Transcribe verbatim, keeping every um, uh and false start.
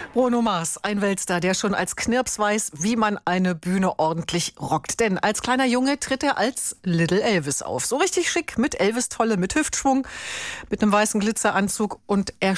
Bruno Mars, ein Weltstar, der schon als Knirps weiß, wie man eine Bühne ordentlich rockt. Denn als kleiner Junge tritt er als Little Elvis auf. So richtig schick, mit Elvis-Tolle, mit Hüftschwung, mit einem weißen Glitzeranzug. Und er